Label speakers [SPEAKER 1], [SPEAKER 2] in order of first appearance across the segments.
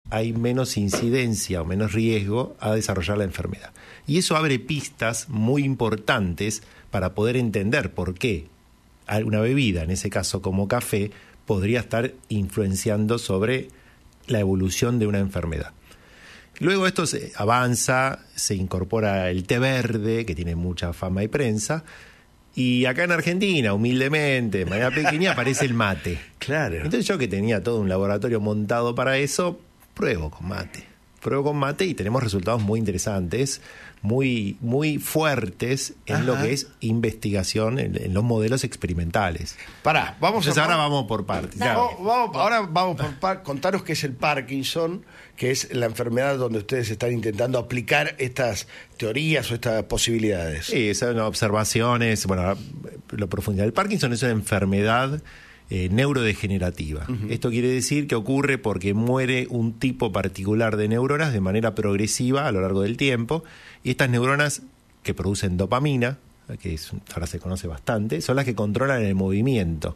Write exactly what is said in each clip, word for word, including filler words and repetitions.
[SPEAKER 1] hay menos incidencia o menos riesgo a desarrollar la enfermedad. Y eso abre pistas muy importantes para poder entender por qué una bebida, en ese caso como café, podría estar influenciando sobre la evolución de una enfermedad. Luego esto se avanza, se incorpora el té verde, que tiene mucha fama y prensa, y acá en Argentina, humildemente, de manera pequeña, aparece el mate.
[SPEAKER 2] Claro.
[SPEAKER 1] Entonces yo, que tenía todo un laboratorio montado para eso, pruebo con mate. Pruebo con mate y tenemos resultados muy interesantes, muy, muy fuertes en Ajá. lo que es investigación, en, en los modelos experimentales.
[SPEAKER 2] Pará, vamos
[SPEAKER 1] Entonces
[SPEAKER 2] a...
[SPEAKER 1] ahora vamos por partes.
[SPEAKER 2] Claro. Vamos, vamos, ahora vamos por partes. Contaros qué es el Parkinson, que es la enfermedad donde ustedes están intentando aplicar estas teorías o estas posibilidades.
[SPEAKER 1] Sí, son observaciones, bueno, lo profundidad. El Parkinson es una enfermedad Eh, neurodegenerativa. Uh-huh. Esto quiere decir que ocurre porque muere un tipo particular de neuronas de manera progresiva a lo largo del tiempo, y estas neuronas que producen dopamina, que es, ahora se conoce bastante, son las que controlan el movimiento.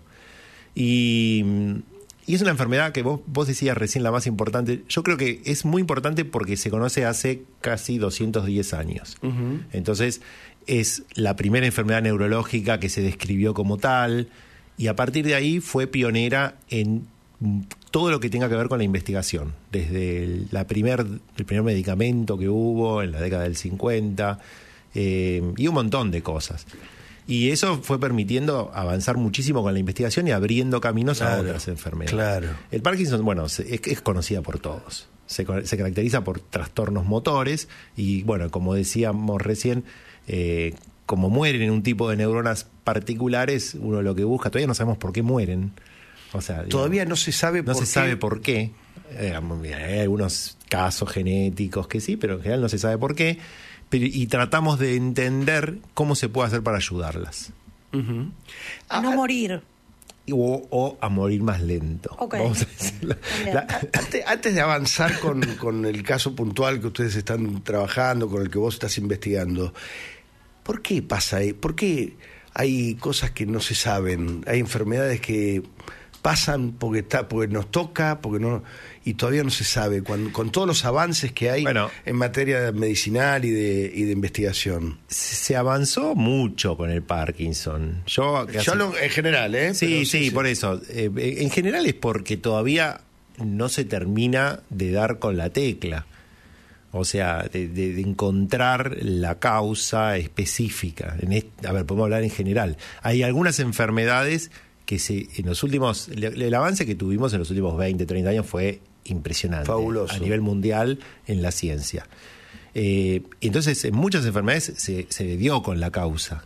[SPEAKER 1] Y, y es una enfermedad que vos, vos decías recién la más importante. Yo creo que es muy importante porque se conoce hace casi doscientos diez años. Uh-huh. Entonces es la primera enfermedad neurológica que se describió como tal, y a partir de ahí fue pionera en todo lo que tenga que ver con la investigación, desde el, la primer, el primer medicamento que hubo en la década del cincuenta, eh, y un montón de cosas. Y eso fue permitiendo avanzar muchísimo con la investigación y abriendo caminos claro, a otras enfermedades. Claro. El Parkinson, bueno, es, es conocida por todos. Se, se caracteriza por trastornos motores y, bueno, como decíamos recién, eh, como mueren en un tipo de neuronas particulares, uno lo que busca, todavía no sabemos por qué mueren. O sea, digamos,
[SPEAKER 2] todavía no se sabe
[SPEAKER 1] no
[SPEAKER 2] por
[SPEAKER 1] se
[SPEAKER 2] qué.
[SPEAKER 1] sabe por qué. Eh, hay algunos casos genéticos que sí, pero en general no se sabe por qué. Pero, y tratamos de entender cómo se puede hacer para ayudarlas.
[SPEAKER 3] Uh-huh. A no morir.
[SPEAKER 1] O, o a morir más lento.
[SPEAKER 3] Okay.
[SPEAKER 1] Vamos a decirlo.
[SPEAKER 2] La, antes, antes de avanzar con, con el caso puntual que ustedes están trabajando, con el que vos estás investigando, ¿por qué pasa ahí? ¿Por qué hay cosas que no se saben? Hay enfermedades que pasan porque está, porque nos toca, porque no, y todavía no se sabe. Cuando, con todos los avances que hay bueno, en materia medicinal y de, y de investigación.
[SPEAKER 1] Se avanzó mucho con el Parkinson. Yo,
[SPEAKER 2] Yo hablo en general, ¿eh?
[SPEAKER 1] Sí,
[SPEAKER 2] Pero,
[SPEAKER 1] sí, sí, por eso. Eh, en general es porque todavía no se termina de dar con la tecla. O sea, de, de, de encontrar la causa específica. En este, a ver, podemos hablar en general. Hay algunas enfermedades que se, en los últimos, el, el avance que tuvimos en los últimos veinte, treinta años fue impresionante.
[SPEAKER 2] Fabuloso.
[SPEAKER 1] A nivel mundial en la ciencia. Eh, entonces, en muchas enfermedades se, se dio con la causa.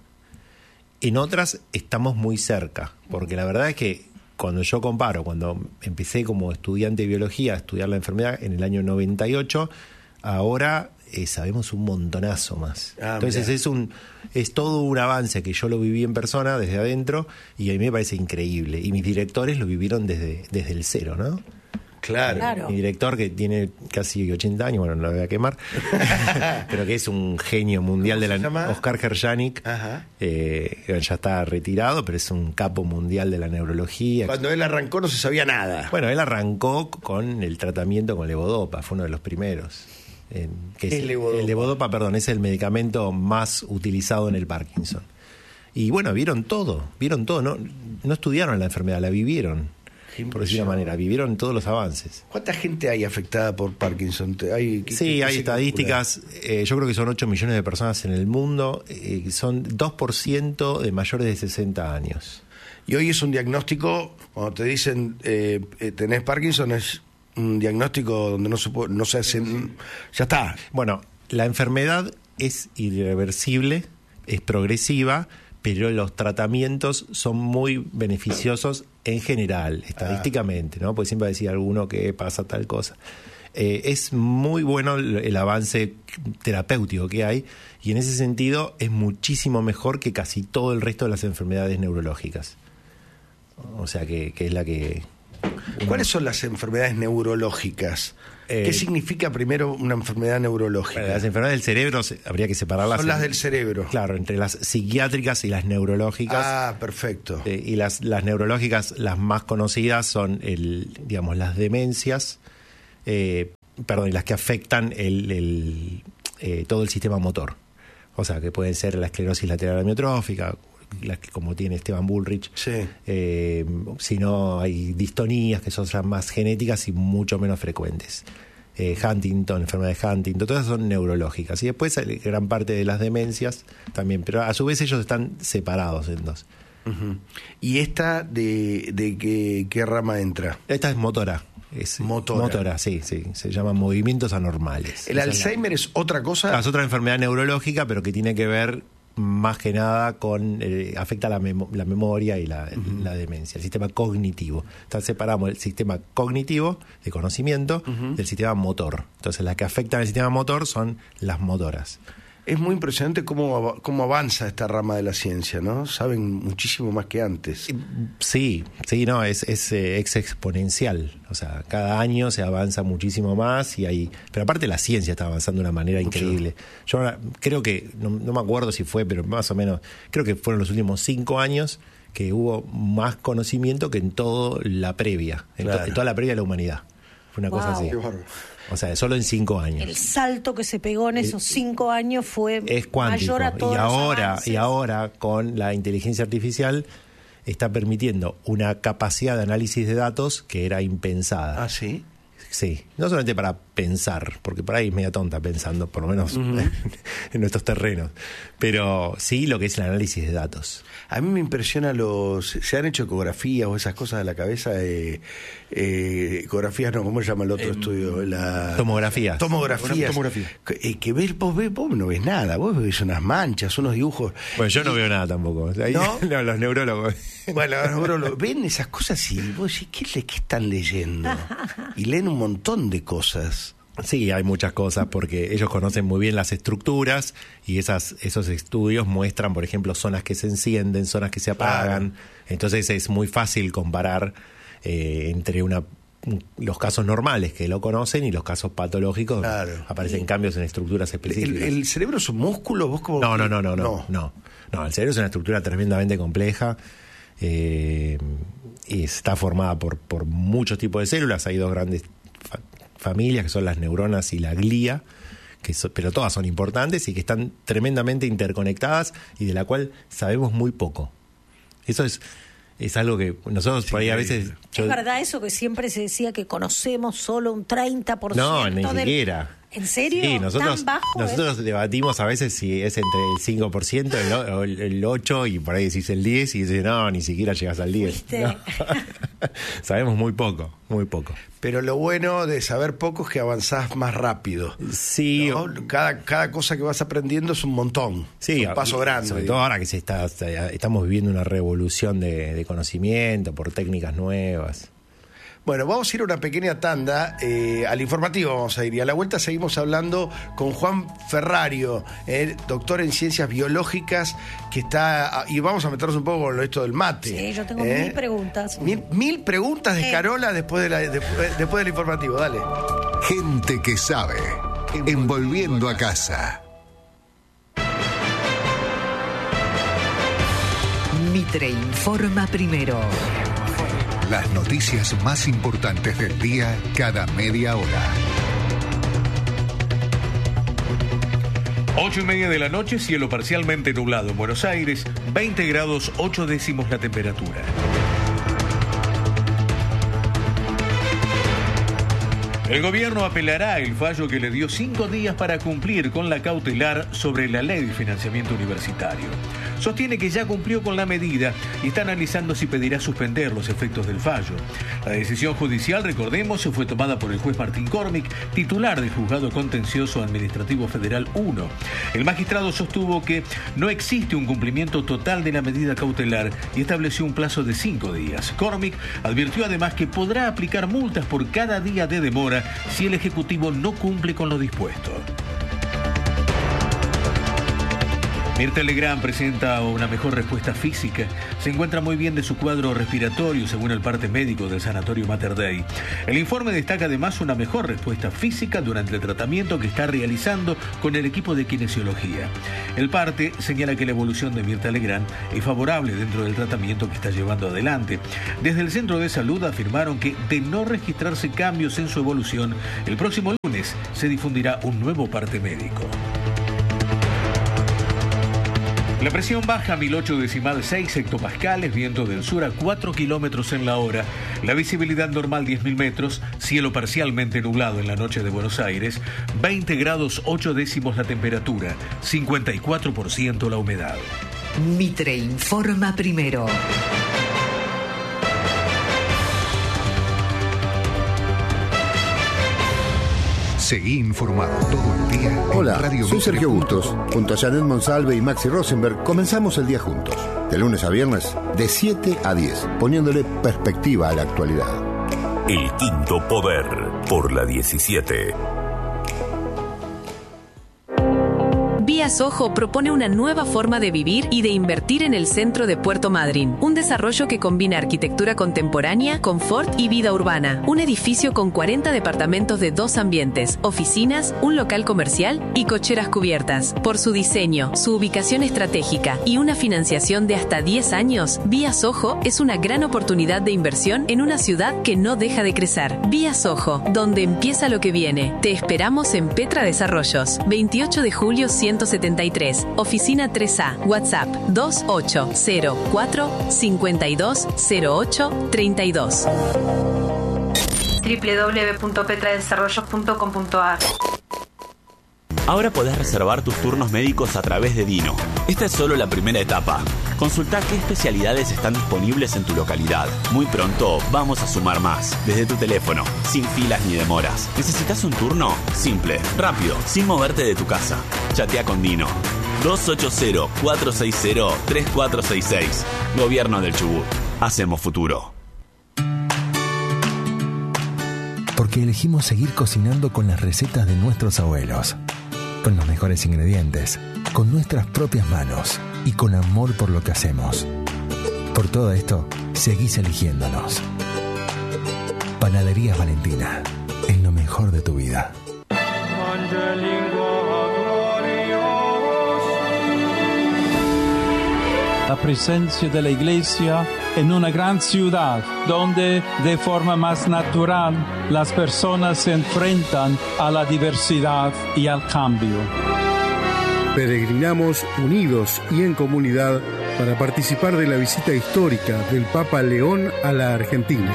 [SPEAKER 1] En otras estamos muy cerca, porque la verdad es que cuando yo comparo, cuando empecé como estudiante de biología a estudiar la enfermedad en el año noventa y ocho, ahora eh, sabemos un montonazo más. Ah, Entonces es un es todo un avance que yo lo viví en persona, desde adentro, y a mí me parece increíble. Y mis directores lo vivieron desde, desde el cero, ¿no?
[SPEAKER 2] Claro.
[SPEAKER 3] claro.
[SPEAKER 1] Mi director, que tiene casi ochenta años, bueno, no lo voy a quemar, pero que es un genio mundial de la...
[SPEAKER 2] llama?
[SPEAKER 1] Oscar Gerjanik, eh, ya está retirado, pero es un capo mundial de la neurología.
[SPEAKER 2] Cuando él arrancó no se sabía nada.
[SPEAKER 1] Bueno, él arrancó con el tratamiento con levodopa, fue uno de los primeros. Eh, que es
[SPEAKER 2] el levodopa.
[SPEAKER 1] El levodopa, perdón, es el medicamento más utilizado en el Parkinson. Y bueno, vieron todo, vieron todo, no, no estudiaron la enfermedad, la vivieron, por decir una manera, vivieron todos los avances.
[SPEAKER 2] ¿Cuánta gente hay afectada por Parkinson? ¿Hay, qué,
[SPEAKER 1] sí,
[SPEAKER 2] qué
[SPEAKER 1] hay estadísticas, eh, yo creo que son ocho millones de personas en el mundo, eh, son dos por ciento de mayores de sesenta años.
[SPEAKER 2] Y hoy es un diagnóstico, cuando te dicen eh, eh, tenés Parkinson, es un diagnóstico donde no se puede, no se hace, ya está.
[SPEAKER 1] Bueno, la enfermedad es irreversible, es progresiva, pero los tratamientos son muy beneficiosos en general, estadísticamente, ¿no? Porque siempre va a decir alguno que pasa tal cosa. Eh, es muy bueno el, el avance terapéutico que hay, y en ese sentido es muchísimo mejor que casi todo el resto de las enfermedades neurológicas. O sea, que, que es la que... Uno...
[SPEAKER 2] ¿Cuáles son las enfermedades neurológicas? Eh, ¿Qué significa primero una enfermedad neurológica?
[SPEAKER 1] Las enfermedades del cerebro habría que separarlas.
[SPEAKER 2] Son las
[SPEAKER 1] en,
[SPEAKER 2] del cerebro.
[SPEAKER 1] Claro, entre las psiquiátricas y las neurológicas.
[SPEAKER 2] Ah, perfecto.
[SPEAKER 1] Eh, y las, las neurológicas, las más conocidas son el, digamos, las demencias, eh, perdón, y las que afectan el, el, eh, todo el sistema motor. O sea, que pueden ser la esclerosis lateral amiotrófica, las que como tiene Esteban Bullrich.
[SPEAKER 2] Sí.
[SPEAKER 1] Eh, si no, hay distonías que son más genéticas y mucho menos frecuentes. Eh, Huntington, enfermedad de Huntington, todas son neurológicas. Y después hay gran parte de las demencias también, pero a su vez ellos están separados en dos.
[SPEAKER 2] Uh-huh. ¿Y esta de, de qué, qué rama entra?
[SPEAKER 1] Esta es motora. Es
[SPEAKER 2] motora.
[SPEAKER 1] Motora, sí, sí. Se llaman movimientos anormales.
[SPEAKER 2] ¿El Esa Alzheimer es, la... es otra cosa?
[SPEAKER 1] Es otra enfermedad neurológica, pero que tiene que ver más que nada con eh, afecta la, mem- la memoria y la, uh-huh. la demencia, el sistema cognitivo. Entonces separamos el sistema cognitivo de conocimiento uh-huh. del sistema motor. Entonces las que afectan el sistema motor son las motoras.
[SPEAKER 2] Es muy impresionante cómo, cómo avanza esta rama de la ciencia, ¿no? Saben muchísimo más que antes.
[SPEAKER 1] Sí, sí, no, es, es, es exponencial. O sea, cada año se avanza muchísimo más y hay... Pero aparte la ciencia está avanzando de una manera Mucho. increíble. Yo ahora creo que, no, no me acuerdo si fue, pero más o menos, creo que fueron los últimos cinco años que hubo más conocimiento que en toda la previa, en, claro. to, en toda la previa de la humanidad. Fue una wow. cosa así. O sea, solo en cinco años.
[SPEAKER 3] El salto que se pegó en esos cinco años fue
[SPEAKER 1] es cuántico.
[SPEAKER 3] mayor a todos
[SPEAKER 1] y ahora,
[SPEAKER 3] los avances.
[SPEAKER 1] Y ahora, con la inteligencia artificial, está permitiendo una capacidad de análisis de datos que era impensada.
[SPEAKER 2] ¿Ah, sí?
[SPEAKER 1] Sí, no solamente para pensar, porque por ahí es media tonta pensando, por lo menos uh-huh. en nuestros terrenos, pero sí lo que es el análisis de datos.
[SPEAKER 2] A mí me impresiona los... Se han hecho ecografías o esas cosas de la cabeza, eh, eh, ecografías, no, ¿cómo se llama el otro eh, estudio? La,
[SPEAKER 1] tomografías.
[SPEAKER 2] Tomografías. Tomografía. Que, que ves, vos, ves, vos no ves nada, vos ves unas manchas, unos dibujos.
[SPEAKER 1] Bueno, yo no veo nada tampoco. Ahí,
[SPEAKER 2] ¿No?
[SPEAKER 1] no, los neurólogos.
[SPEAKER 2] Bueno, los neurólogos ven esas cosas y vos decís, ¿qué, qué están leyendo? Y leen un montón de cosas.
[SPEAKER 1] Sí, hay muchas cosas porque ellos conocen muy bien las estructuras y esas, esos estudios muestran, por ejemplo, zonas que se encienden, zonas que se apagan. Claro. Entonces es muy fácil comparar eh, entre una, los casos normales que lo conocen y los casos patológicos. Claro. Aparecen cambios en estructuras específicas.
[SPEAKER 2] ¿El, el cerebro es un músculo? ¿Vos cómo
[SPEAKER 1] no, no, no, no, no, no, no. El cerebro es una estructura tremendamente compleja. Eh, y está formada por, por muchos tipos de células. Hay dos grandes fa- familias que son las neuronas y la glía, que so, pero todas son importantes y que están tremendamente interconectadas y de la cual sabemos muy poco. Eso es, es algo que nosotros sí, por ahí a veces...
[SPEAKER 3] Yo, ¿es verdad eso que siempre se decía que conocemos solo un treinta por ciento?
[SPEAKER 1] No, ni
[SPEAKER 3] del...
[SPEAKER 1] siquiera.
[SPEAKER 3] ¿En serio?
[SPEAKER 1] Sí, nosotros,
[SPEAKER 3] ¿Tan bajo
[SPEAKER 1] nosotros
[SPEAKER 3] es?
[SPEAKER 1] debatimos a veces si es entre el cinco por ciento o el, el ocho por ciento y por ahí decís el diez por ciento y dices, no, ni siquiera llegas al diez por ciento. No. Sabemos muy poco, muy poco.
[SPEAKER 2] Pero lo bueno de saber poco es que avanzás más rápido.
[SPEAKER 1] Sí.
[SPEAKER 2] ¿No? Cada, cada cosa que vas aprendiendo es un montón.
[SPEAKER 1] Sí,
[SPEAKER 2] es un paso grande.
[SPEAKER 1] Sobre todo ahora que se está, estamos viviendo una revolución de, de conocimiento por técnicas nuevas.
[SPEAKER 2] Bueno, vamos a ir a una pequeña tanda, eh, al informativo vamos a ir, y a la vuelta seguimos hablando con Juan Ferrario, eh, doctor en ciencias biológicas, que está, y vamos a meternos un poco con esto del mate.
[SPEAKER 3] Sí, yo tengo
[SPEAKER 2] eh.
[SPEAKER 3] mil preguntas.
[SPEAKER 2] Mil, mil preguntas de eh. Carola después, de la, después, después del informativo, dale.
[SPEAKER 4] Gente que sabe, envolviendo a casa.
[SPEAKER 5] Mitre informa primero.
[SPEAKER 4] Las noticias más importantes del día cada media hora.
[SPEAKER 6] Ocho y media de la noche, cielo parcialmente nublado en Buenos Aires, veinte grados ocho décimos la temperatura. El gobierno apelará el fallo que le dio cinco días para cumplir con la cautelar sobre la ley de financiamiento universitario. Sostiene que ya cumplió con la medida y está analizando si pedirá suspender los efectos del fallo. La decisión judicial, recordemos, fue tomada por el juez Martín Cormick, titular del Juzgado Contencioso Administrativo Federal uno. El magistrado sostuvo que no existe un cumplimiento total de la medida cautelar y estableció un plazo de cinco días. Cormick advirtió además que podrá aplicar multas por cada día de demora si el Ejecutivo no cumple con lo dispuesto. Mirta Legrand presenta una mejor respuesta física. Se encuentra muy bien de su cuadro respiratorio, según el parte médico del Sanatorio Mater Dei. El informe destaca además una mejor respuesta física durante el tratamiento que está realizando con el equipo de kinesiología. El parte señala que la evolución de Mirta Legrand es favorable dentro del tratamiento que está llevando adelante. Desde el centro de salud afirmaron que, de no registrarse cambios en su evolución, el próximo lunes se difundirá un nuevo parte médico. La presión baja a mil ocho decimal seis hectopascales, viento del sur a cuatro kilómetros en la hora, la visibilidad normal diez mil metros, cielo parcialmente nublado en la noche de Buenos Aires, veinte grados ocho décimos la temperatura, cincuenta y cuatro por ciento la humedad.
[SPEAKER 5] Mitre informa primero.
[SPEAKER 4] Seguí informado todo el día.
[SPEAKER 7] Hola,
[SPEAKER 4] en Radio
[SPEAKER 7] soy
[SPEAKER 4] Mitre.
[SPEAKER 7] Sergio Bustos. Junto a Janet Monsalve y Maxi Rosenberg comenzamos el día juntos. De lunes a viernes, de siete a diez, poniéndole perspectiva a la actualidad.
[SPEAKER 8] El Quinto Poder, por la diecisiete.
[SPEAKER 9] Vía Soho propone una nueva forma de vivir y de invertir en el centro de Puerto Madryn. Un desarrollo que combina arquitectura contemporánea, confort y vida urbana. Un edificio con cuarenta departamentos de dos ambientes, oficinas, un local comercial y cocheras cubiertas. Por su diseño, su ubicación estratégica y una financiación de hasta diez años, Vía Soho es una gran oportunidad de inversión en una ciudad que no deja de crecer. Vía Soho, donde empieza lo que viene. Te esperamos en Petra Desarrollos, veintiocho de julio ciento setenta y tres, oficina tres A, WhatsApp dos ocho cero cuatro cinco dos cero ocho tres dos.
[SPEAKER 10] doble u doble u doble u punto petra desarrollos punto com punto a r.
[SPEAKER 11] Ahora podés reservar tus turnos médicos a través de Dino. Esta es solo la primera etapa. Consulta qué especialidades están disponibles en tu localidad. Muy pronto vamos a sumar más. Desde tu teléfono, sin filas ni demoras. ¿Necesitas un turno? Simple, rápido, sin moverte de tu casa. Chatea con Dino. dos ocho cero cuatro seis cero tres cuatro seis seis. Gobierno del Chubut. Hacemos futuro.
[SPEAKER 12] Porque elegimos seguir cocinando con las recetas de nuestros abuelos. Con los mejores ingredientes, con nuestras propias manos y con amor por lo que hacemos. Por todo esto, seguís eligiéndonos. Panaderías Valentina, es lo mejor de tu vida.
[SPEAKER 13] La presencia de la iglesia en una gran ciudad, donde de forma más natural las personas se enfrentan a la diversidad y al cambio.
[SPEAKER 14] Peregrinamos unidos y en comunidad para participar de la visita histórica del Papa León a la Argentina.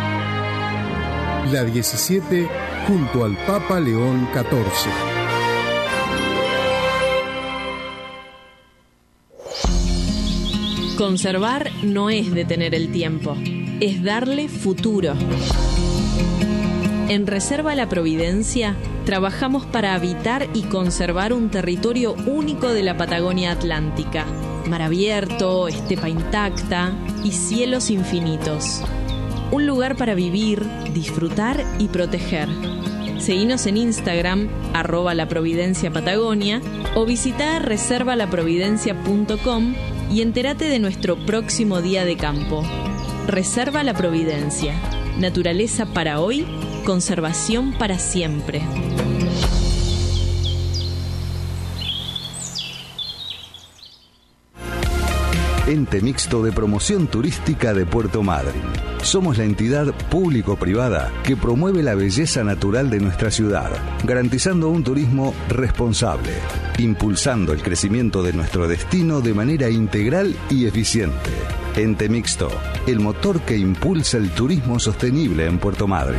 [SPEAKER 14] La diecisiete junto al Papa León catorce.
[SPEAKER 15] Conservar no es detener el tiempo, es darle futuro. En Reserva La Providencia trabajamos para habitar y conservar un territorio único de la Patagonia Atlántica. Mar abierto, estepa intacta y cielos infinitos. Un lugar para vivir, disfrutar y proteger. Seguinos en Instagram, arroba La Providencia Patagonia, o visita reserva la providencia punto com y entérate de nuestro próximo día de campo. Reserva La Providencia. Naturaleza para hoy, conservación para siempre.
[SPEAKER 16] Ente Mixto de Promoción Turística de Puerto Madryn. Somos la entidad público-privada que promueve la belleza natural de nuestra ciudad, garantizando un turismo responsable, impulsando el crecimiento de nuestro destino de manera integral y eficiente. Ente Mixto, el motor que impulsa el turismo sostenible en Puerto Madryn.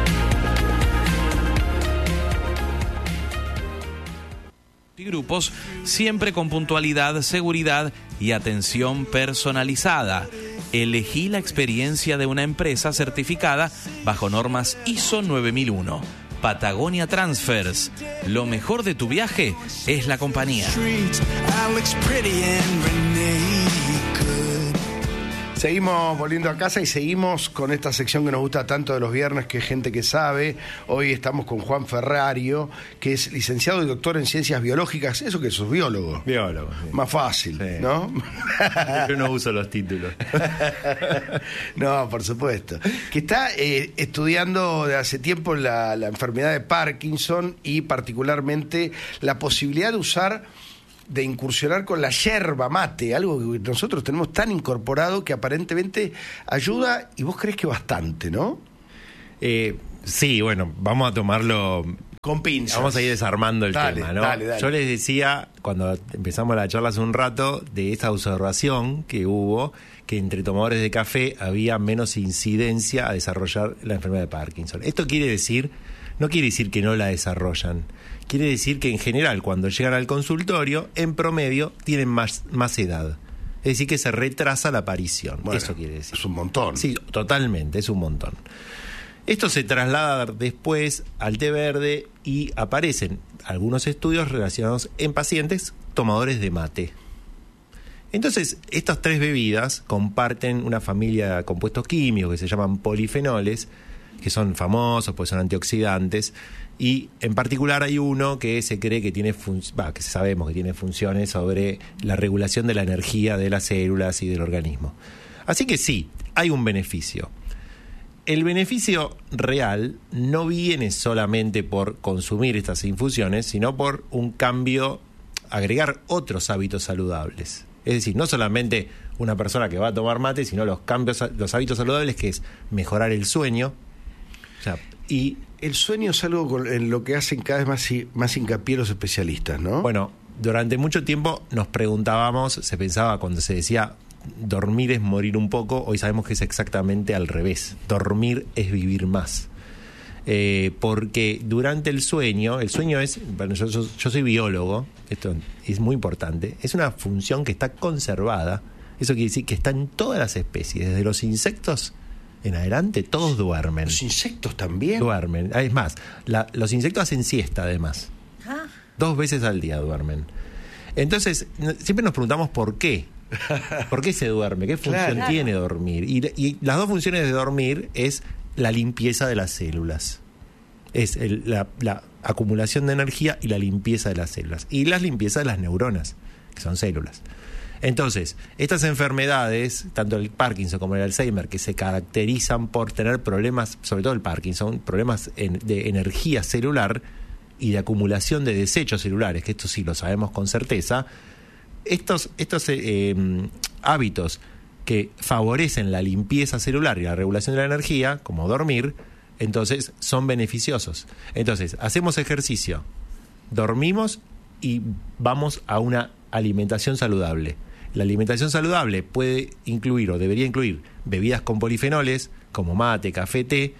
[SPEAKER 17] Y grupos, siempre con puntualidad, seguridad y atención personalizada. Elegí la experiencia de una empresa certificada bajo normas I S O nueve mil uno. Patagonia Transfers. Lo mejor de tu viaje es la compañía.
[SPEAKER 2] Seguimos volviendo a casa y seguimos con esta sección que nos gusta tanto de los viernes, que es Gente que Sabe. Hoy estamos con Juan Ferrario, que es licenciado y doctor en Ciencias Biológicas. ¿Eso que sos biólogo?
[SPEAKER 1] Biólogo. Sí.
[SPEAKER 2] Más fácil, sí. ¿No?
[SPEAKER 1] Yo no uso los títulos.
[SPEAKER 2] No, por supuesto. Que está eh, estudiando de hace tiempo la, la enfermedad de Parkinson y particularmente la posibilidad de usar... de incursionar con la yerba mate, algo que nosotros tenemos tan incorporado que aparentemente ayuda, y vos crees que bastante, ¿no?
[SPEAKER 1] Eh, sí, bueno, vamos a tomarlo
[SPEAKER 2] con pinzas.
[SPEAKER 1] Vamos a ir desarmando el
[SPEAKER 2] dale,
[SPEAKER 1] tema, ¿no?
[SPEAKER 2] Dale, dale.
[SPEAKER 1] Yo les decía, cuando empezamos la charla hace un rato, de esta observación que hubo, que entre tomadores de café había menos incidencia a desarrollar la enfermedad de Parkinson. Esto quiere decir, no quiere decir que no la desarrollan. Quiere decir que en general cuando llegan al consultorio, en promedio, tienen más, más edad. Es decir, que se retrasa la aparición.
[SPEAKER 2] Bueno,
[SPEAKER 1] eso quiere decir.
[SPEAKER 2] Es un montón.
[SPEAKER 1] Sí, totalmente, es un montón. Esto se traslada después al té verde y aparecen algunos estudios relacionados en pacientes tomadores de mate. Entonces, estas tres bebidas comparten una familia de compuestos químicos que se llaman polifenoles, que son famosos, pues son antioxidantes, y en particular hay uno que se cree que tiene fun- bah, que sabemos que tiene funciones sobre la regulación de la energía de las células y del organismo. Así que sí, hay un beneficio. El beneficio real no viene solamente por consumir estas infusiones, sino por un cambio, agregar otros hábitos saludables. Es decir, no solamente una persona que va a tomar mate, sino los cambios, los hábitos saludables, que es mejorar el sueño. O sea, y
[SPEAKER 2] el sueño es algo con, en lo que hacen cada vez más, más hincapié los especialistas, ¿no?
[SPEAKER 1] Bueno, durante mucho tiempo nos preguntábamos, se pensaba cuando se decía dormir es morir un poco, hoy sabemos que es exactamente al revés. Dormir es vivir más. Eh, porque durante el sueño, el sueño es, bueno, yo, yo, yo soy biólogo, esto es muy importante, es una función que está conservada. Eso quiere decir que está en todas las especies, desde los insectos en adelante, todos duermen.
[SPEAKER 2] ¿Los insectos también?
[SPEAKER 1] Duermen. Es más, la, los insectos hacen siesta además.
[SPEAKER 3] Ah.
[SPEAKER 1] Dos veces al día duermen. Entonces, siempre nos preguntamos por qué. ¿Por qué se duerme? ¿Qué función
[SPEAKER 2] Claro.
[SPEAKER 1] tiene dormir? Y, y las dos funciones de dormir es la limpieza de las células. Es el, la, la acumulación de energía y la limpieza de las células. Y la limpieza de las neuronas, que son células. Entonces, estas enfermedades, tanto el Parkinson como el Alzheimer, que se caracterizan por tener problemas, sobre todo el Parkinson, problemas en, de energía celular y de acumulación de desechos celulares, que esto sí lo sabemos con certeza, estos, estos eh, eh, hábitos que favorecen la limpieza celular y la regulación de la energía, como dormir, entonces son beneficiosos. Entonces, hacemos ejercicio, dormimos y vamos a una alimentación saludable. La alimentación saludable puede incluir o debería incluir bebidas con polifenoles como mate, café, té,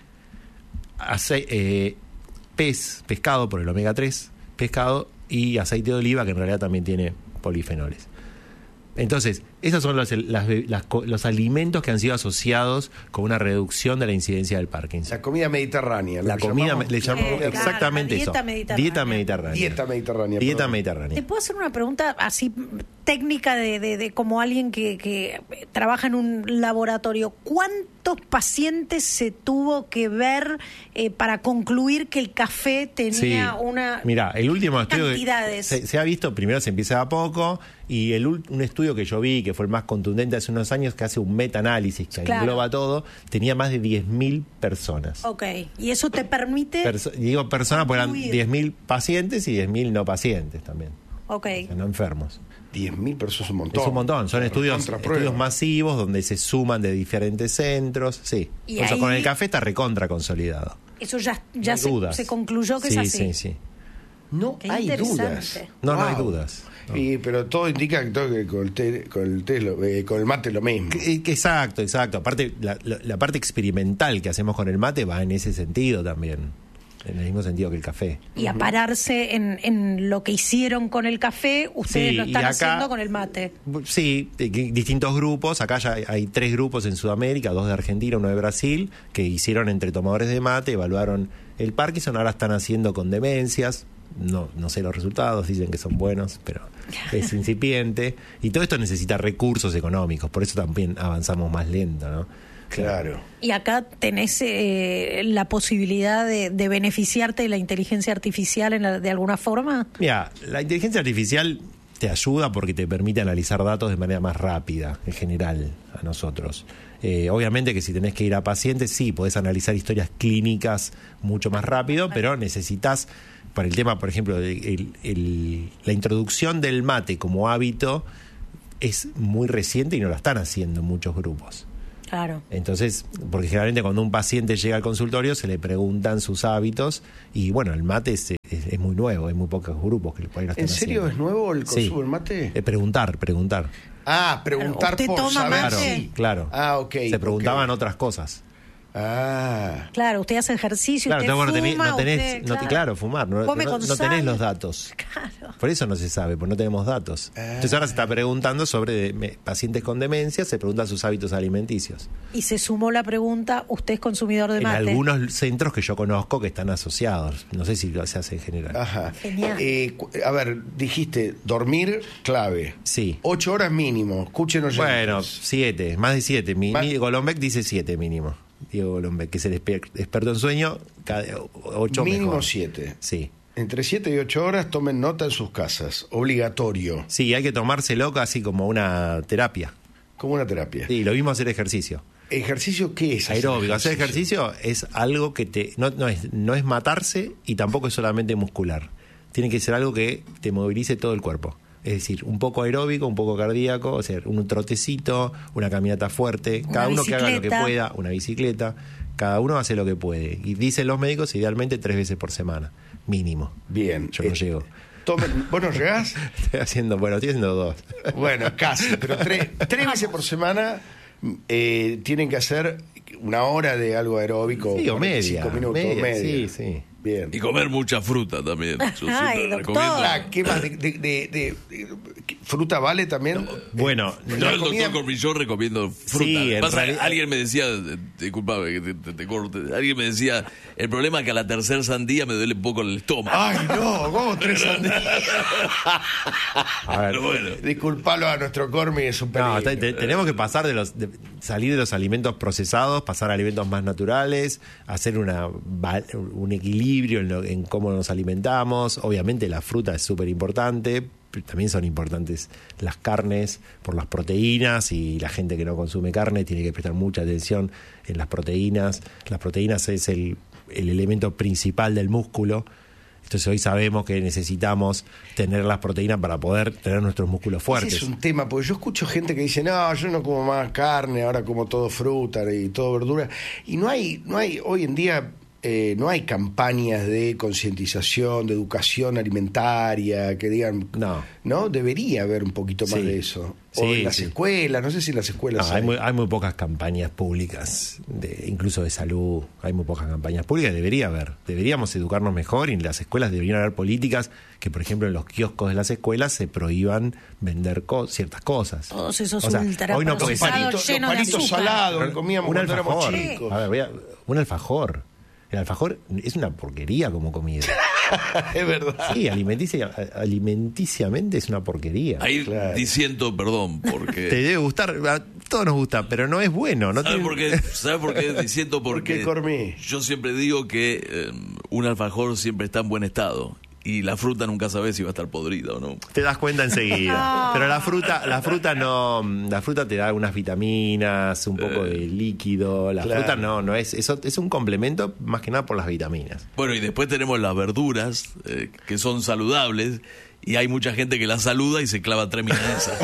[SPEAKER 1] ace- eh, pez, pescado por el omega tres, pescado y aceite de oliva, que en realidad también tiene polifenoles. Entonces, esos son los, las, las, los alimentos que han sido asociados con una reducción de la incidencia del Parkinson.
[SPEAKER 2] La comida mediterránea.
[SPEAKER 1] La comida, me- le llamamos
[SPEAKER 3] Eh,
[SPEAKER 1] exactamente
[SPEAKER 3] claro, la
[SPEAKER 1] eso.
[SPEAKER 3] dieta mediterránea.
[SPEAKER 1] Dieta mediterránea.
[SPEAKER 2] Dieta mediterránea.
[SPEAKER 1] Dieta
[SPEAKER 2] perdón.
[SPEAKER 1] mediterránea.
[SPEAKER 3] ¿Te puedo hacer una pregunta así técnica de, de, de como alguien que, que trabaja en un laboratorio? ¿Cuántos pacientes se tuvo que ver eh, para concluir que el café tenía
[SPEAKER 1] Sí.
[SPEAKER 3] una...
[SPEAKER 1] Mira, el último estudio que
[SPEAKER 3] cantidades?
[SPEAKER 1] se, se ha visto, primero se empieza a poco, y el ul- un estudio que yo vi, que fue el más contundente hace unos años, que hace un meta-análisis que
[SPEAKER 3] Claro.
[SPEAKER 1] engloba todo, tenía más de diez mil personas.
[SPEAKER 3] Ok, y eso te permite...
[SPEAKER 1] Perso- digo personas porque eran
[SPEAKER 3] concluir.
[SPEAKER 1] diez mil pacientes y diez mil no pacientes también,
[SPEAKER 3] Ok.
[SPEAKER 1] o sea, no enfermos.
[SPEAKER 2] diez mil personas es un montón.
[SPEAKER 1] Es un montón, son estudios,
[SPEAKER 2] Contraprueba.
[SPEAKER 1] estudios masivos donde se suman de diferentes centros, sí.
[SPEAKER 3] Y
[SPEAKER 1] O sea,
[SPEAKER 3] ahí-
[SPEAKER 1] con el café está recontra consolidado.
[SPEAKER 3] Eso ya, ya
[SPEAKER 1] No hay
[SPEAKER 3] se,
[SPEAKER 1] dudas.
[SPEAKER 3] se concluyó que
[SPEAKER 1] sí,
[SPEAKER 3] es así.
[SPEAKER 1] Sí, sí,
[SPEAKER 2] No
[SPEAKER 3] Qué
[SPEAKER 2] hay
[SPEAKER 3] interesante.
[SPEAKER 2] dudas.
[SPEAKER 1] No, no hay
[SPEAKER 2] Wow.
[SPEAKER 1] dudas. No.
[SPEAKER 2] Y, pero todo indica que, todo- que con el té, con el té lo- eh, con el mate es lo mismo.
[SPEAKER 1] Que- que Exacto, exacto. Aparte, la, la- la parte experimental que hacemos con el mate va en ese sentido también. En el mismo sentido que el café.
[SPEAKER 3] Y a pararse en, en lo que hicieron con el café, ustedes
[SPEAKER 1] Sí,
[SPEAKER 3] lo
[SPEAKER 1] y
[SPEAKER 3] están
[SPEAKER 1] acá-
[SPEAKER 3] haciendo con el mate.
[SPEAKER 1] Sí, de- que- distintos grupos. Acá ya hay, hay tres grupos en Sudamérica, dos de Argentina, uno de Brasil, que hicieron entre tomadores de mate, evaluaron El Parkinson ahora están haciendo con demencias, no, no sé los resultados, dicen que son buenos, pero es incipiente. Y todo esto necesita recursos económicos, por eso también avanzamos más lento, ¿no?
[SPEAKER 2] Claro.
[SPEAKER 3] Y acá tenés eh, la posibilidad de, de beneficiarte de la inteligencia artificial en la, de alguna forma.
[SPEAKER 1] Mira, la inteligencia artificial te ayuda porque te permite analizar datos de manera más rápida, en general, a nosotros. Eh, obviamente que si tenés que ir a pacientes, sí, podés analizar historias clínicas mucho más rápido, pero necesitas, para el tema, por ejemplo, el, el, el, la introducción del mate como hábito es muy reciente y no lo están haciendo muchos grupos.
[SPEAKER 3] Claro.
[SPEAKER 1] Entonces, porque generalmente cuando un paciente llega al consultorio se le preguntan sus hábitos y bueno, el mate es, es, es muy nuevo, hay muy pocos grupos que por ahí lo están
[SPEAKER 2] ¿En serio
[SPEAKER 1] haciendo.
[SPEAKER 2] es nuevo el consumo
[SPEAKER 1] Sí.
[SPEAKER 2] del mate?
[SPEAKER 1] Eh, preguntar, preguntar.
[SPEAKER 2] Ah, preguntar
[SPEAKER 3] ¿Usted
[SPEAKER 2] por
[SPEAKER 3] toma
[SPEAKER 2] saber
[SPEAKER 3] mate?
[SPEAKER 2] si...
[SPEAKER 1] Claro.
[SPEAKER 2] Ah, ok.
[SPEAKER 1] Se preguntaban
[SPEAKER 2] ok.
[SPEAKER 1] otras cosas.
[SPEAKER 2] Ah.
[SPEAKER 3] Claro, usted hace ejercicio,
[SPEAKER 1] Claro,
[SPEAKER 3] usted
[SPEAKER 1] no, no tenés,
[SPEAKER 3] fuma,
[SPEAKER 1] no tenés,
[SPEAKER 3] usted,
[SPEAKER 1] no te-
[SPEAKER 3] claro.
[SPEAKER 1] claro, fumar, no,
[SPEAKER 3] Come
[SPEAKER 1] no-
[SPEAKER 3] con
[SPEAKER 1] no tenés
[SPEAKER 3] sal.
[SPEAKER 1] los datos.
[SPEAKER 3] Claro.
[SPEAKER 1] Por eso no se sabe, porque no tenemos datos. Entonces ahora se está preguntando sobre de- me- pacientes con demencia, se preguntan sus hábitos alimenticios.
[SPEAKER 3] Y se sumó la pregunta, ¿usted es consumidor de
[SPEAKER 1] En
[SPEAKER 3] mate?
[SPEAKER 1] algunos centros que yo conozco que están asociados, no sé si se hace en general.
[SPEAKER 2] Ajá.
[SPEAKER 3] Genial.
[SPEAKER 2] Eh, cu- a ver, dijiste, dormir clave.
[SPEAKER 1] Sí.
[SPEAKER 2] Ocho horas mínimo, escuchen oyentes.
[SPEAKER 1] Bueno, siete, más de siete. Mi,
[SPEAKER 2] Ma-
[SPEAKER 1] mi- Golombek dice siete mínimo. Diego Golombek, que es el exper- experto en sueño, cada, ocho
[SPEAKER 2] Mínimo
[SPEAKER 1] mejor.
[SPEAKER 2] siete.
[SPEAKER 1] Sí.
[SPEAKER 2] Entre siete y ocho horas tomen nota en sus casas, obligatorio,
[SPEAKER 1] Sí, hay que tomárselo casi como una terapia.
[SPEAKER 2] como una terapia.
[SPEAKER 1] Sí, lo mismo hacer ejercicio.
[SPEAKER 2] ¿Ejercicio qué es? hacer
[SPEAKER 1] Aeróbico. Hacer ejercicio es algo que te no, no es no es matarse y tampoco es solamente muscular. Tiene que ser algo que te movilice todo el cuerpo. Es decir, un poco aeróbico, un poco cardíaco, o sea, un trotecito, una caminata fuerte,
[SPEAKER 3] Una
[SPEAKER 1] cada uno que haga lo que
[SPEAKER 3] bicicleta.
[SPEAKER 1] pueda, una bicicleta, cada uno hace lo que puede. Y dicen los médicos, idealmente tres veces por semana, mínimo.
[SPEAKER 2] Bien.
[SPEAKER 1] Yo no
[SPEAKER 2] Eh,
[SPEAKER 1] llego.
[SPEAKER 2] Tomen, ¿Vos no llegás?
[SPEAKER 1] Estoy haciendo, bueno, estoy haciendo dos.
[SPEAKER 2] Bueno, casi, pero tres, tres veces por semana eh, tienen que hacer una hora de algo aeróbico.
[SPEAKER 1] Sí, o
[SPEAKER 2] cuarenta y cinco
[SPEAKER 1] media,
[SPEAKER 2] minutos,
[SPEAKER 1] media,
[SPEAKER 2] media.
[SPEAKER 1] sí, sí.
[SPEAKER 2] Bien.
[SPEAKER 6] Y comer mucha fruta también. Yo
[SPEAKER 3] Ay,
[SPEAKER 6] siempre
[SPEAKER 3] doctor.
[SPEAKER 6] recomiendo.
[SPEAKER 2] Ah, ¿qué más? ¿De, de, de- de- de- fruta vale también?
[SPEAKER 1] Bueno,
[SPEAKER 6] Yo,
[SPEAKER 2] La
[SPEAKER 6] el
[SPEAKER 2] comida-
[SPEAKER 6] doctor Cormillón, recomiendo fruta.
[SPEAKER 1] Sí,
[SPEAKER 6] Lo que
[SPEAKER 1] en
[SPEAKER 6] pasa,
[SPEAKER 1] realidad-
[SPEAKER 6] alguien me decía, eh, disculpame que te, te- te corte, alguien me decía, el problema es que a la tercera sandía me duele un poco el estómago.
[SPEAKER 2] Ay, no, ¿cómo tres sandías?
[SPEAKER 1] A ver,
[SPEAKER 6] Pero bueno.
[SPEAKER 2] Disculpalo a nuestro Cormi, es un peligro.
[SPEAKER 1] No, te- te- tenemos que pasar de los de- salir de los alimentos procesados, pasar a alimentos más naturales, hacer una va- un equilibrio en, lo- en cómo nos alimentamos. Obviamente la fruta es súper importante, pero también son importantes las carnes por las proteínas y la gente que no consume carne tiene que prestar mucha atención en las proteínas. Las proteínas es el, el elemento principal del músculo. Entonces hoy sabemos que necesitamos tener las proteínas para poder tener nuestros músculos fuertes.
[SPEAKER 2] Ese es un tema, porque yo escucho gente que dice, no, yo no como más carne, ahora como todo fruta y todo verdura. Y no hay, no hay, hoy en día eh, no hay campañas de concientización, de educación alimentaria, que digan,
[SPEAKER 1] No.
[SPEAKER 2] ¿no? Debería haber un poquito más
[SPEAKER 1] Sí.
[SPEAKER 2] de eso. O
[SPEAKER 1] Sí,
[SPEAKER 2] en las
[SPEAKER 1] sí.
[SPEAKER 2] escuelas, no sé si en las escuelas
[SPEAKER 1] No, hay, muy, hay muy pocas campañas públicas, de, incluso de salud, hay muy pocas campañas públicas, debería haber, deberíamos educarnos mejor y en las escuelas deberían haber políticas que, por ejemplo, en los kioscos de las escuelas se prohíban vender co- ciertas cosas.
[SPEAKER 3] Todos esos
[SPEAKER 1] O sea,
[SPEAKER 3] ultra
[SPEAKER 1] hoy no
[SPEAKER 2] Los
[SPEAKER 1] puede ser
[SPEAKER 2] palitos,
[SPEAKER 3] llenos
[SPEAKER 2] los
[SPEAKER 3] de
[SPEAKER 2] palitos
[SPEAKER 3] azúcar.
[SPEAKER 2] salados que comíamos
[SPEAKER 1] un
[SPEAKER 2] cuando éramos
[SPEAKER 1] alfajor.
[SPEAKER 2] chicos.
[SPEAKER 1] A ver, voy a- un alfajor. El alfajor es una porquería como comida.
[SPEAKER 2] Es verdad.
[SPEAKER 1] Sí, alimenticia, alimenticiamente es una porquería.
[SPEAKER 6] Ahí
[SPEAKER 2] Claro.
[SPEAKER 6] diciendo, perdón, porque...
[SPEAKER 1] Te debe gustar, a todos nos gusta, pero no es bueno. No
[SPEAKER 6] ¿Sabe
[SPEAKER 1] tiene-
[SPEAKER 6] por qué? ¿Sabe por qué? Diciendo
[SPEAKER 2] ¿Por
[SPEAKER 6] porque
[SPEAKER 2] qué, Cormí?
[SPEAKER 6] yo siempre digo que eh, un alfajor siempre está en buen estado y la fruta nunca sabes si va a estar podrida o no.
[SPEAKER 1] Te das cuenta enseguida. Pero la fruta, la fruta no, la fruta te da unas vitaminas, un poco de líquido. La
[SPEAKER 2] Claro.
[SPEAKER 1] fruta no, no es, eso es un complemento más que nada por las vitaminas.
[SPEAKER 6] Bueno, y después tenemos las verduras eh, que son saludables y hay mucha gente que las saluda y se clava tres milanesas.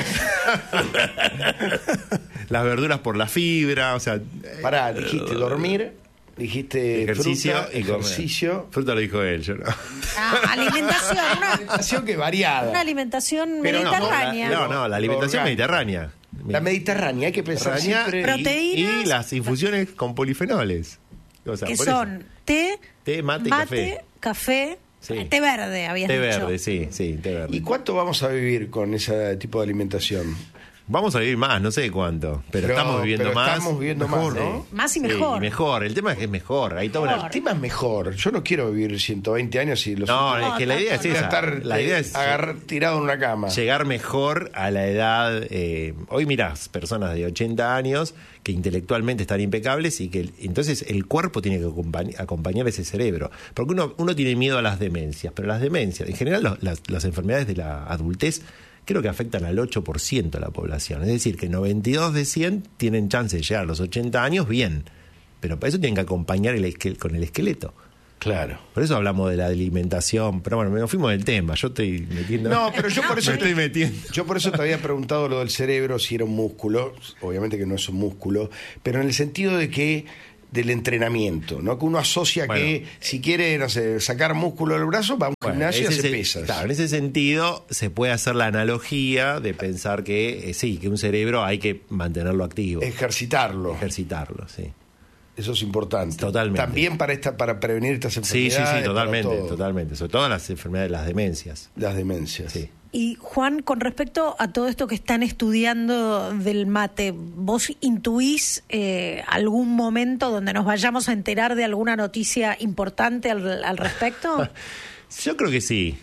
[SPEAKER 1] Las verduras por la fibra, o sea,
[SPEAKER 2] Pará, dijiste dormir, dijiste
[SPEAKER 1] ejercicio
[SPEAKER 2] fruta,
[SPEAKER 1] y comer.
[SPEAKER 2] ejercicio.
[SPEAKER 1] Fruta lo dijo él, yo no.
[SPEAKER 3] Ah, alimentación, una,
[SPEAKER 2] Alimentación que variada.
[SPEAKER 3] una alimentación
[SPEAKER 2] Pero no,
[SPEAKER 3] mediterránea.
[SPEAKER 1] No, no, la alimentación
[SPEAKER 2] Orgánico.
[SPEAKER 1] mediterránea.
[SPEAKER 2] La mediterránea, hay que pensar
[SPEAKER 1] Mediterránea
[SPEAKER 2] siempre...
[SPEAKER 1] y-
[SPEAKER 3] Proteínas.
[SPEAKER 1] y, las infusiones con polifenoles. O sea,
[SPEAKER 3] que
[SPEAKER 1] por eso.
[SPEAKER 3] son té,
[SPEAKER 1] Té, mate y
[SPEAKER 3] café, café,
[SPEAKER 1] Sí.
[SPEAKER 3] té verde, habías
[SPEAKER 1] Té
[SPEAKER 3] dicho.
[SPEAKER 1] verde, sí, sí, té verde.
[SPEAKER 2] ¿Y cuánto vamos a vivir con ese tipo de alimentación?
[SPEAKER 1] Vamos a vivir más, no sé cuánto, pero, pero estamos viviendo
[SPEAKER 2] pero
[SPEAKER 1] más.
[SPEAKER 2] Estamos viviendo mejor, más, ¿no?
[SPEAKER 3] Más y mejor.
[SPEAKER 1] Sí, mejor. El tema es que es mejor. Hay todo
[SPEAKER 2] una... El tema es mejor. Yo no quiero vivir ciento veinte años y los
[SPEAKER 1] No,
[SPEAKER 2] últimos...
[SPEAKER 1] es que la idea es esa.
[SPEAKER 2] Estar,
[SPEAKER 1] la idea es
[SPEAKER 2] agarrar tirado en una cama.
[SPEAKER 1] Llegar mejor a la edad. Eh, hoy mirás personas de ochenta años que intelectualmente están impecables y que entonces el cuerpo tiene que acompañar, acompañar ese cerebro. Porque uno, uno tiene miedo a las demencias, pero las demencias, en general los, las, las enfermedades de la adultez, creo que afectan al ocho por ciento de la población. Es decir, que noventa y dos de cien tienen chance de llegar a los ochenta años bien, pero para eso tienen que acompañar el esquel- con el esqueleto.
[SPEAKER 2] Claro.
[SPEAKER 1] Por eso hablamos de la alimentación, pero bueno, nos fuimos del tema, yo estoy metiendo...
[SPEAKER 2] No, pero yo por eso
[SPEAKER 1] me estoy metiendo.
[SPEAKER 2] Yo por eso te había preguntado lo del cerebro, si era un músculo, obviamente que no es un músculo, pero en el sentido de que del entrenamiento, ¿no? Que uno asocia bueno, que si quiere, no sé, sacar músculo del brazo, va a un bueno, gimnasio y hace pesas.
[SPEAKER 1] Claro, en ese sentido se puede hacer la analogía de pensar que eh, sí, que un cerebro hay que mantenerlo activo.
[SPEAKER 2] Ejercitarlo.
[SPEAKER 1] Ejercitarlo, sí.
[SPEAKER 2] Eso es importante.
[SPEAKER 1] Totalmente.
[SPEAKER 2] También para esta para prevenir estas enfermedades.
[SPEAKER 1] Sí, sí, sí, totalmente, totalmente. Sobre todo las enfermedades, las demencias.
[SPEAKER 2] Las demencias.
[SPEAKER 1] Sí.
[SPEAKER 3] Y Juan, con respecto a todo esto que están estudiando del mate, ¿vos intuís eh, algún momento donde nos vayamos a enterar de alguna noticia importante al, al respecto?
[SPEAKER 1] Yo creo que sí.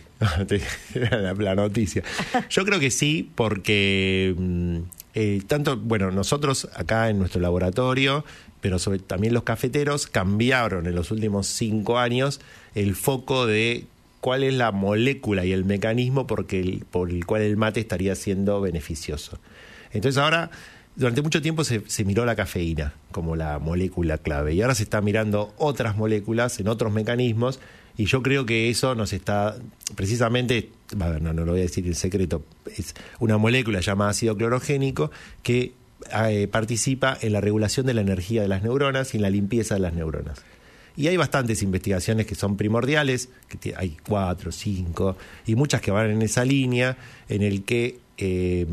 [SPEAKER 1] la, la noticia. Yo creo que sí, porque eh, tanto, bueno, nosotros acá en nuestro laboratorio, pero sobre, también los cafeteros cambiaron en los últimos cinco años el foco de cuál es la molécula y el mecanismo porque el, por el cual el mate estaría siendo beneficioso. Entonces ahora, durante mucho tiempo se, se miró la cafeína como la molécula clave y ahora se está mirando otras moléculas en otros mecanismos y yo creo que eso nos está, precisamente, no, no lo voy a decir en secreto, es una molécula llamada ácido clorogénico que eh, participa en la regulación de la energía de las neuronas y en la limpieza de las neuronas. Y hay bastantes investigaciones que son primordiales, que hay cuatro, cinco, y muchas que van en esa línea, en el que, eh,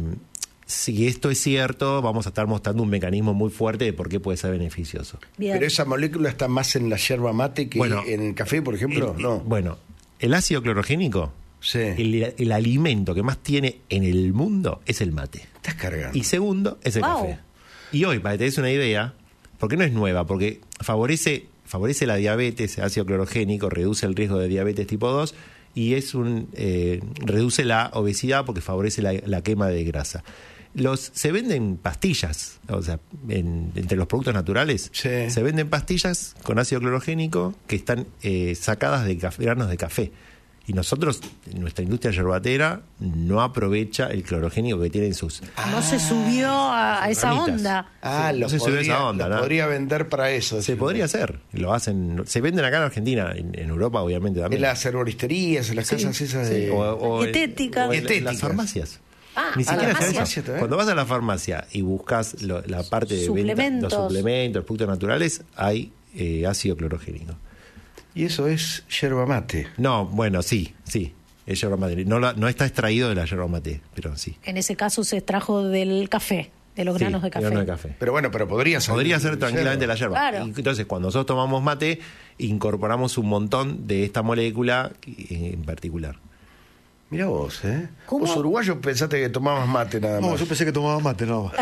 [SPEAKER 1] si esto es cierto, vamos a estar mostrando un mecanismo muy fuerte de por qué puede ser beneficioso.
[SPEAKER 2] Bien. Pero esa molécula está más en la yerba mate que bueno, en el café, por ejemplo,
[SPEAKER 1] el,
[SPEAKER 2] ¿no?
[SPEAKER 1] Bueno, el ácido clorogénico,
[SPEAKER 2] sí.
[SPEAKER 1] el, el alimento que más tiene en el mundo es el mate.
[SPEAKER 2] Estás cargando.
[SPEAKER 1] Y segundo, es el wow. café. Y hoy, para que te des una idea, porque no es nueva, porque favorece... favorece la diabetes, el ácido clorogénico, reduce el riesgo de diabetes tipo dos y es un eh, reduce la obesidad porque favorece la, la quema de grasa. Los se venden pastillas, o sea, en, entre los productos naturales,
[SPEAKER 2] sí.
[SPEAKER 1] se venden pastillas con ácido clorogénico que están eh, sacadas de café, granos de café. Y nosotros, nuestra industria yerbatera, no aprovecha el clorogénico que tienen sus...
[SPEAKER 3] Ah, no se subió a, a esa
[SPEAKER 1] ramitas.
[SPEAKER 3] onda.
[SPEAKER 2] Ah,
[SPEAKER 1] sí,
[SPEAKER 2] lo,
[SPEAKER 1] no se
[SPEAKER 2] podría,
[SPEAKER 1] subió a esa onda,
[SPEAKER 2] lo
[SPEAKER 1] ¿no?
[SPEAKER 2] podría vender para eso.
[SPEAKER 1] Se podría hacer. Lo hacen, se venden acá en Argentina, en, en Europa obviamente también.
[SPEAKER 2] En las herboristerías, en las
[SPEAKER 1] sí,
[SPEAKER 2] casas esas
[SPEAKER 1] sí.
[SPEAKER 2] de...
[SPEAKER 1] O, o
[SPEAKER 3] Dietética.
[SPEAKER 1] En, o en las farmacias.
[SPEAKER 3] Ah,
[SPEAKER 1] Ni siquiera
[SPEAKER 3] la
[SPEAKER 1] farmacia, cuando vas a la farmacia y buscas lo, la parte de venta, los suplementos, los productos naturales, hay eh, ácido clorogénico.
[SPEAKER 2] ¿Y eso es yerba mate?
[SPEAKER 1] No, bueno, sí, sí. Es yerba mate. No, la, no está extraído de la yerba mate, pero sí.
[SPEAKER 3] En ese caso se extrajo del café, de los
[SPEAKER 1] sí,
[SPEAKER 3] granos de café.
[SPEAKER 1] Granos de café.
[SPEAKER 2] Pero bueno, pero podría ser.
[SPEAKER 1] Podría ser tranquilamente yerba. la yerba.
[SPEAKER 3] Claro.
[SPEAKER 1] Y entonces, cuando nosotros tomamos mate, incorporamos un montón de esta molécula en particular.
[SPEAKER 2] Mirá vos, ¿eh?
[SPEAKER 3] ¿Cómo?
[SPEAKER 2] Vos uruguayos pensaste que tomabas mate nada más.
[SPEAKER 18] No, yo pensé que tomaba mate, no.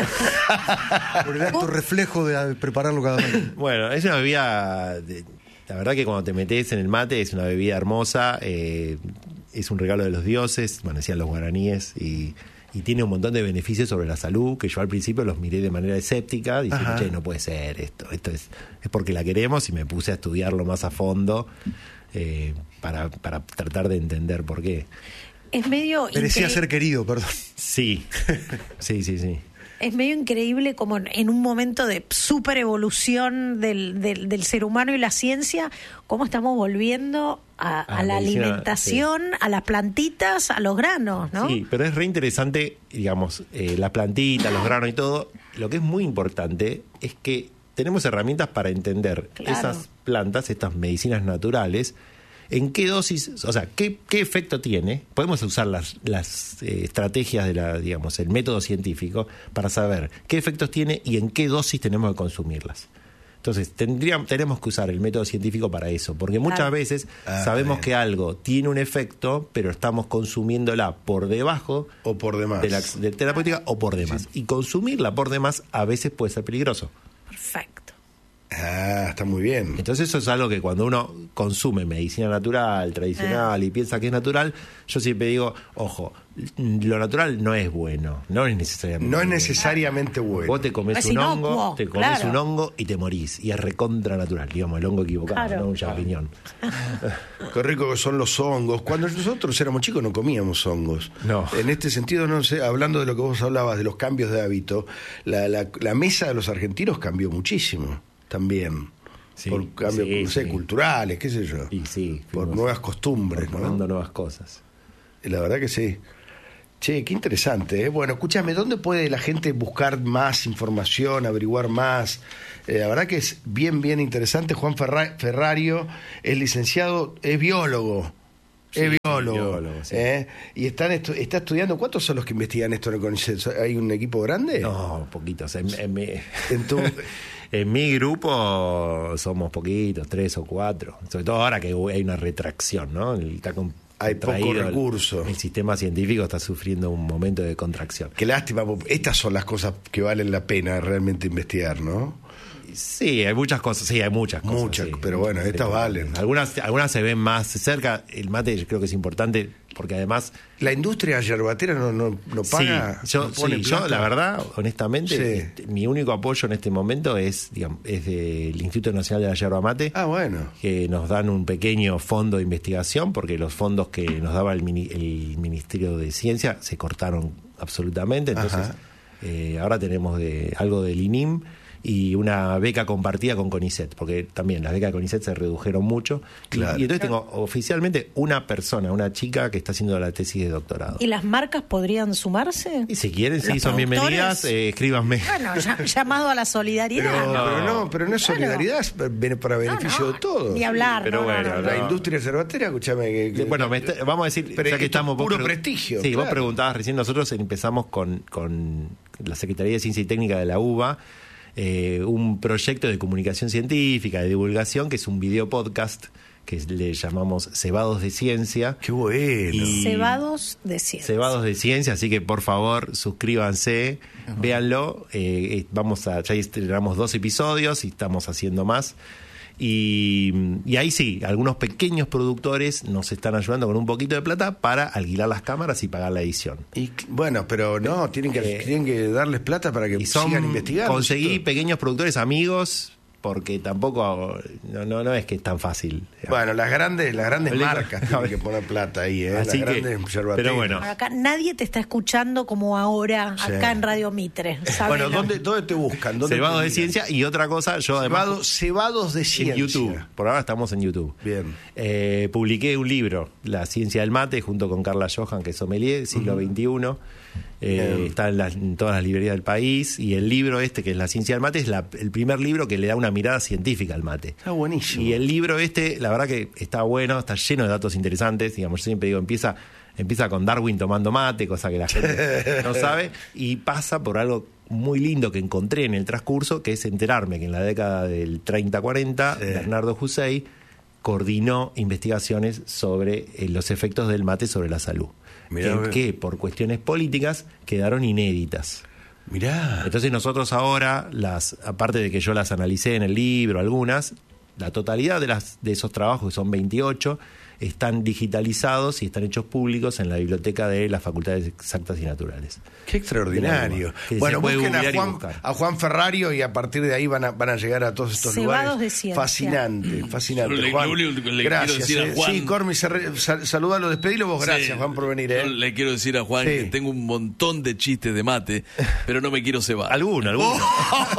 [SPEAKER 18] Por el acto reflejo de prepararlo cada vez.
[SPEAKER 1] Bueno, es una bebida... De, la verdad que cuando te metes en el mate es una bebida hermosa, eh, es un regalo de los dioses, bueno, decían los guaraníes, y, y tiene un montón de beneficios sobre la salud, que yo al principio los miré de manera escéptica, diciendo, che, no puede ser esto, esto es, es porque la queremos, y me puse a estudiarlo más a fondo eh, para, para tratar de entender por qué.
[SPEAKER 3] Es medio
[SPEAKER 18] Merecía
[SPEAKER 3] incre...
[SPEAKER 18] ser querido, perdón.
[SPEAKER 1] Sí, sí, sí, sí.
[SPEAKER 3] Es medio increíble como en un momento de super evolución del, del, del ser humano y la ciencia, cómo estamos volviendo a, a, a la medicina, alimentación, sí. a las plantitas, a los granos, ¿no?
[SPEAKER 1] Sí, pero es re interesante, digamos, eh, las plantitas, los granos y todo. Lo que es muy importante es que tenemos herramientas para entender claro. esas plantas, estas medicinas naturales, en qué dosis, o sea, qué, qué efecto tiene. Podemos usar las, las eh, estrategias de la, digamos, el método científico para saber qué efectos tiene y en qué dosis tenemos que consumirlas. Entonces, tendríamos, tenemos que usar el método científico para eso, porque muchas
[SPEAKER 2] Claro.
[SPEAKER 1] veces
[SPEAKER 2] Ah,
[SPEAKER 1] sabemos
[SPEAKER 2] bien.
[SPEAKER 1] que algo tiene un efecto, pero estamos consumiéndola por debajo
[SPEAKER 2] o por demás
[SPEAKER 1] de la de terapéutica o por demás. Y consumirla por demás a veces puede ser peligroso.
[SPEAKER 3] Perfecto.
[SPEAKER 2] Ah, está muy bien.
[SPEAKER 1] Entonces eso es algo que cuando uno consume medicina natural, tradicional, y piensa que es natural, yo siempre digo, ojo, lo natural no es bueno, no es necesariamente
[SPEAKER 2] No es
[SPEAKER 1] bueno.
[SPEAKER 2] necesamente bueno.
[SPEAKER 1] Vos te comes
[SPEAKER 3] Es
[SPEAKER 1] un
[SPEAKER 3] inocuo,
[SPEAKER 1] hongo, te comes
[SPEAKER 3] claro.
[SPEAKER 1] un hongo y te morís. Y es recontra natural, digamos, el hongo equivocado,
[SPEAKER 3] Claro.
[SPEAKER 1] no un champiñón.
[SPEAKER 2] Qué rico que son los hongos. Cuando nosotros éramos chicos no comíamos hongos.
[SPEAKER 1] No.
[SPEAKER 2] En este sentido, no sé, hablando de lo que vos hablabas, de los cambios de hábito, la, la, la mesa de los argentinos cambió muchísimo también.
[SPEAKER 1] Sí,
[SPEAKER 2] por cambios,
[SPEAKER 1] sí,
[SPEAKER 2] no sé,
[SPEAKER 1] sí.
[SPEAKER 2] culturales, qué sé yo.
[SPEAKER 1] Y sí,
[SPEAKER 2] por
[SPEAKER 1] fuimos
[SPEAKER 2] nuevas costumbres, ¿no?
[SPEAKER 1] incorporando nuevas cosas.
[SPEAKER 2] La verdad que sí. Che, qué interesante, ¿eh? Bueno, escúchame, ¿dónde puede la gente buscar más información, averiguar más? Eh, la verdad que es bien, bien interesante. Juan Ferra- Ferrario es licenciado, es biólogo.
[SPEAKER 1] Sí,
[SPEAKER 2] es biólogo.
[SPEAKER 1] biólogo, sí.
[SPEAKER 2] ¿eh? Y están estu- está estudiando. ¿Cuántos son los que investigan esto en el CONICET? ¿Hay un equipo grande?
[SPEAKER 1] No, poquitos. En, en mi,
[SPEAKER 2] En tu-
[SPEAKER 1] en mi grupo somos poquitos, tres o cuatro. Sobre todo ahora que hay una retracción, ¿no? El- Está con-
[SPEAKER 2] Hay poco
[SPEAKER 1] contraído el-
[SPEAKER 2] recurso.
[SPEAKER 1] El, sistema científico está sufriendo un momento de contracción.
[SPEAKER 2] Qué lástima, porque estas son las cosas que valen la pena realmente investigar, ¿no?
[SPEAKER 1] Sí, hay muchas cosas, sí, hay muchas cosas.
[SPEAKER 2] Muchas,
[SPEAKER 1] sí.
[SPEAKER 2] pero bueno, estas
[SPEAKER 1] Pero
[SPEAKER 2] valen.
[SPEAKER 1] Algunas, algunas se ven más cerca. El mate yo creo que es importante porque además...
[SPEAKER 2] La industria yerbatera no, no, no paga.
[SPEAKER 1] Sí, yo,
[SPEAKER 2] no pone
[SPEAKER 1] sí, yo,
[SPEAKER 2] plata.
[SPEAKER 1] la verdad, honestamente,
[SPEAKER 2] Sí.
[SPEAKER 1] este, mi único apoyo en este momento es, digamos, es del Instituto Nacional de la Yerba Mate.
[SPEAKER 2] Ah, bueno.
[SPEAKER 1] Que nos dan un pequeño fondo de investigación, porque los fondos que nos daba el, mini- el Ministerio de Ciencia se cortaron absolutamente. Entonces,
[SPEAKER 2] Ajá.
[SPEAKER 1] eh, ahora tenemos de, algo del I N I M y una beca compartida con CONICET, porque también las becas de CONICET se redujeron mucho. Y-
[SPEAKER 2] Claro.
[SPEAKER 1] Y, entonces tengo oficialmente una persona, una chica que está haciendo la tesis de doctorado.
[SPEAKER 3] ¿Y las marcas podrían sumarse?
[SPEAKER 1] Y si quieren, sí,
[SPEAKER 3] ¿Los
[SPEAKER 1] son
[SPEAKER 3] productores?
[SPEAKER 1] bienvenidas, eh, escríbanme.
[SPEAKER 3] Bueno, ya- llamado a la solidaridad.
[SPEAKER 2] Pero
[SPEAKER 3] ¿no?
[SPEAKER 2] pero no, pero no es
[SPEAKER 3] Claro.
[SPEAKER 2] solidaridad, es viene para beneficio
[SPEAKER 3] no,
[SPEAKER 2] de todos.
[SPEAKER 3] ni hablar,
[SPEAKER 1] Pero
[SPEAKER 3] no, no,
[SPEAKER 1] bueno,
[SPEAKER 3] no,
[SPEAKER 2] La
[SPEAKER 1] no.
[SPEAKER 2] industria yerbatera, escúchame. Que, que-
[SPEAKER 1] Bueno, me está- vamos a decir,
[SPEAKER 2] Pero
[SPEAKER 1] ya que
[SPEAKER 2] esto
[SPEAKER 1] estamos...
[SPEAKER 2] es
[SPEAKER 1] vos
[SPEAKER 2] puro
[SPEAKER 1] pregu-
[SPEAKER 2] prestigio,
[SPEAKER 1] Sí, vos
[SPEAKER 2] claro.
[SPEAKER 1] preguntabas recién, nosotros empezamos con, con la Secretaría de Ciencia y Técnica de la U B A, eh, un proyecto de comunicación científica, de divulgación, que es un video podcast que le llamamos Cebados de Ciencia.
[SPEAKER 2] Qué bueno.
[SPEAKER 1] Y-
[SPEAKER 3] Cebados de ciencia.
[SPEAKER 1] Cebados de Ciencia, así que por favor suscríbanse, véanlo. Eh, eh, vamos a, ya estrenamos dos episodios y estamos haciendo más. Y, y ahí sí, algunos pequeños productores nos están ayudando con un poquito de plata para alquilar las cámaras y pagar la edición.
[SPEAKER 2] Y, bueno, pero no, tienen que,
[SPEAKER 1] Eh,
[SPEAKER 2] tienen que darles plata para que
[SPEAKER 1] Y son,
[SPEAKER 2] sigan investigando.
[SPEAKER 1] conseguí
[SPEAKER 2] ¿cierto?
[SPEAKER 1] pequeños productores amigos, porque tampoco, no, no, no es que es tan fácil.
[SPEAKER 2] Bueno, las grandes, las grandes
[SPEAKER 1] Hablé con-
[SPEAKER 2] marcas tienen que poner plata ahí, ¿eh?
[SPEAKER 1] Así
[SPEAKER 2] las
[SPEAKER 1] que-
[SPEAKER 2] grandes yerbateras.
[SPEAKER 1] pero bueno.
[SPEAKER 3] Acá nadie te está escuchando como ahora,
[SPEAKER 2] Sí.
[SPEAKER 3] acá en Radio Mitre. ¿sabelo?
[SPEAKER 2] Bueno, ¿dónde, ¿dónde te buscan? ¿Dónde
[SPEAKER 1] Cebados
[SPEAKER 2] te
[SPEAKER 1] de
[SPEAKER 2] miran?
[SPEAKER 1] Ciencia y otra cosa, yo además...
[SPEAKER 2] Cebado- cebados de Ciencia.
[SPEAKER 1] En YouTube, por ahora estamos en YouTube.
[SPEAKER 2] Bien.
[SPEAKER 1] Eh, publiqué un libro, La Ciencia del Mate, junto con Carla Johan, que es sommelier, siglo veintiuno. Eh,
[SPEAKER 2] Bien.
[SPEAKER 1] está en, las- en todas las librerías del país. Y el libro este, que es La Ciencia del Mate, es la- el primer libro que le da una mirada científica al mate.
[SPEAKER 2] Está buenísimo.
[SPEAKER 1] Y el libro este, la verdad que está bueno, está lleno de datos interesantes. Digamos, yo siempre digo, empieza, empieza con Darwin tomando mate, cosa que la gente no sabe, y pasa por algo muy lindo que encontré en el transcurso, que es enterarme que en la década del treinta cuarenta,
[SPEAKER 2] Sí.
[SPEAKER 1] Bernardo Hussein coordinó investigaciones sobre eh, los efectos del mate sobre la salud.
[SPEAKER 2] Mirá,
[SPEAKER 1] que,
[SPEAKER 2] ve.
[SPEAKER 1] que por cuestiones políticas quedaron inéditas.
[SPEAKER 2] Mirá.
[SPEAKER 1] Entonces nosotros ahora, las, aparte de que yo las analicé en el libro, algunas, la totalidad de, las, de esos trabajos, que son veintiocho, están digitalizados y están hechos públicos en la biblioteca de las Facultades Exactas y Naturales.
[SPEAKER 2] Qué extraordinario.
[SPEAKER 1] Que se
[SPEAKER 2] Bueno,
[SPEAKER 1] puede
[SPEAKER 2] busquen a
[SPEAKER 1] googlear y
[SPEAKER 2] Juan,
[SPEAKER 1] buscar.
[SPEAKER 2] a Juan Ferrario y a partir de ahí van a, van a llegar a todos estos
[SPEAKER 3] Cebados
[SPEAKER 2] lugares.
[SPEAKER 3] de Ciencia.
[SPEAKER 2] Fascinante, fascinante.
[SPEAKER 6] Yo le-
[SPEAKER 2] Juan,
[SPEAKER 6] lo único que le
[SPEAKER 2] gracias.
[SPEAKER 6] quiero decir a
[SPEAKER 2] eh.
[SPEAKER 6] Juan-
[SPEAKER 2] Sí, Cormi, se- sal- saludalo, despedilo vos. Gracias,
[SPEAKER 6] Sí,
[SPEAKER 2] Juan, por venir.
[SPEAKER 6] yo
[SPEAKER 2] ¿eh?
[SPEAKER 6] le quiero decir a Juan
[SPEAKER 2] Sí.
[SPEAKER 6] que tengo un montón de chistes de mate, pero no me quiero cebar.
[SPEAKER 1] Alguno, alguno.